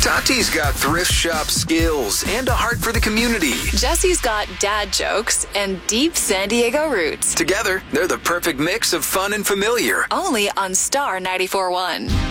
Tati's got thrift shop skills and a heart for the community. Jesse's got dad jokes and deep San Diego roots. Together, they're the perfect mix of fun and familiar. Only on Star 94.1.